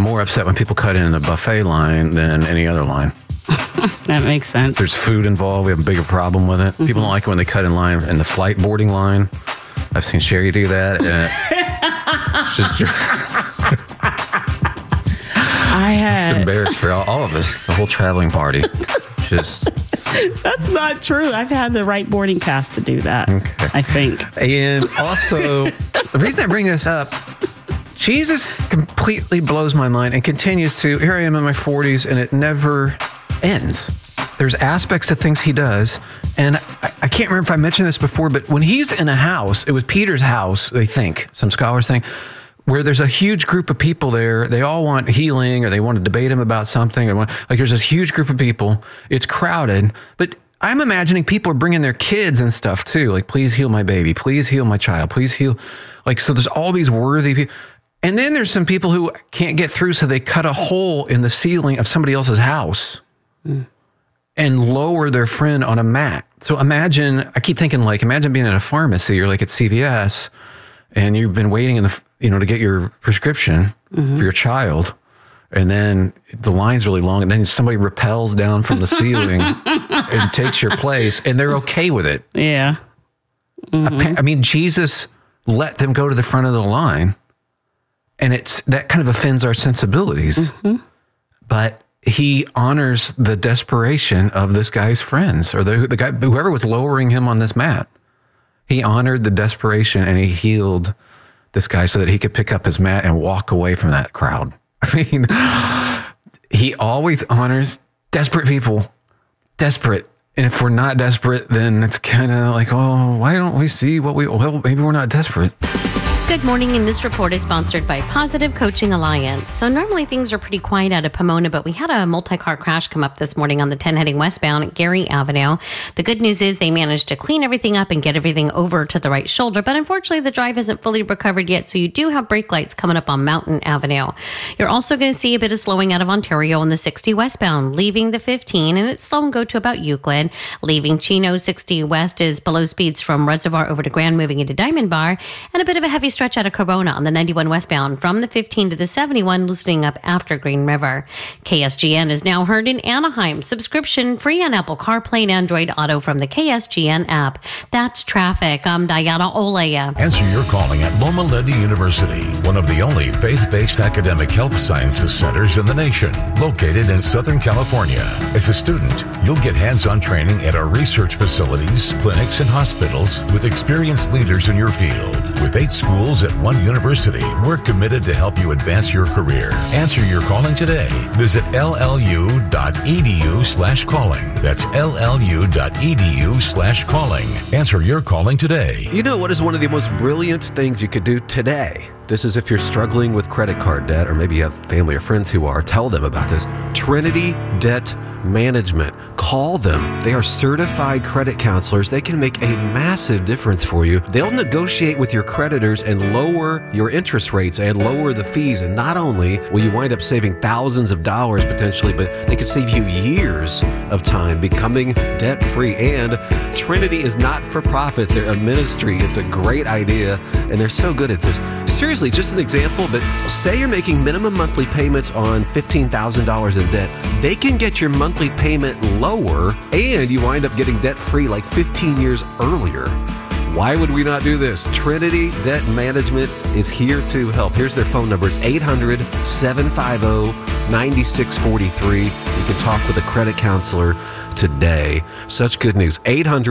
more upset when people cut in the buffet line than any other line. That makes sense. There's food involved. We have a bigger problem with it. People don't like it when they cut in line in the flight boarding line. I've seen Sherry do that. It's embarrassed for all of us, the whole traveling party. That's not true. I've had the right boarding pass to do that, I think. And also, the reason I bring this up, Jesus completely blows my mind and continues to. Here I am in my 40s, and it never ends. There's aspects to things he does, and I can't remember if I mentioned this before, but when he's in a house, it was Peter's house, they think, some scholars think, where there's a huge group of people there. They all want healing, or they want to debate him about something. Like there's this huge group of people. It's crowded, but I'm imagining people are bringing their kids and stuff too. Like, please heal my baby. Please heal my child. Please heal. Like, so there's all these worthy people. And then there's some people who can't get through, so they cut a hole in the ceiling of somebody else's house and lower their friend on a mat. So imagine, I keep thinking, like, imagine being in a pharmacy or like at CVS, and you've been waiting in the, to get your prescription for your child. And then the line's really long, and then somebody rappels down from the ceiling and takes your place, and they're okay with it. Yeah. I mean, Jesus let them go to the front of the line, and that kind of offends our sensibilities. But he honors the desperation of this guy's friends, or the guy, whoever was lowering him on this mat. He honored the desperation, and he healed this guy so that he could pick up his mat and walk away from that crowd. I mean, he always honors desperate people. Desperate. And if we're not desperate, then it's kind of like, oh, why don't we see what well, maybe we're not desperate. Good morning, and this report is sponsored by Positive Coaching Alliance. So normally things are pretty quiet out of Pomona, but we had a multi-car crash come up this morning on the 10 heading westbound at Gary Avenue. The good news is they managed to clean everything up and get everything over to the right shoulder, but unfortunately the drive isn't fully recovered yet, so you do have brake lights coming up on Mountain Avenue. You're also going to see a bit of slowing out of Ontario on the 60 westbound, leaving the 15, and it's slow and go to about Euclid. Leaving Chino, 60 west is below speeds from Reservoir over to Grand, moving into Diamond Bar, and a bit of a heavy stretch out of Corona on the 91 westbound from the 15 to the 71, loosening up after Green River. KSGN is now heard in Anaheim. Subscription free on Apple CarPlay and Android Auto from the KSGN app. That's traffic. I'm Diana Olea. Answer your calling at Loma Linda University, one of the only faith-based academic health sciences centers in the nation, located in Southern California. As a student, you'll get hands-on training at our research facilities, clinics, and hospitals with experienced leaders in your field. With 8 schools at one university, we're committed to help you advance your career. Answer your calling today. Visit llu.edu/calling. That's llu.edu/calling. Answer your calling today. You know what is one of the most brilliant things you could do today? This is if you're struggling with credit card debt, or maybe you have family or friends who are. Tell them about this. Trinity Debt Management. Call them. They are certified credit counselors. They can make a massive difference for you. They'll negotiate with your creditors and lower your interest rates and lower the fees. And not only will you wind up saving thousands of dollars potentially, but they could save you years of time becoming debt-free. And Trinity is not for profit. They're a ministry. It's a great idea, and they're so good at this. Seriously, just an example, but say you're making minimum monthly payments on $15,000 in debt. They can get your monthly payment lower, and you wind up getting debt-free like 15 years earlier. Why would we not do this? Trinity Debt Management is here to help. Here's their phone number. It's 800-750-9643. You can talk with a credit counselor today. Such good news.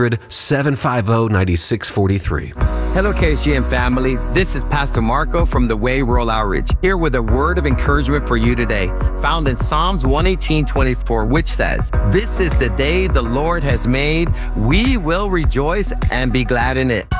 800-750-9643. Hello, KSGN family. This is Pastor Marco from the Way Rural Outreach, here with a word of encouragement for you today, found in Psalms 118:24, which says, "This is the day the Lord has made. We will rejoice and be glad in it."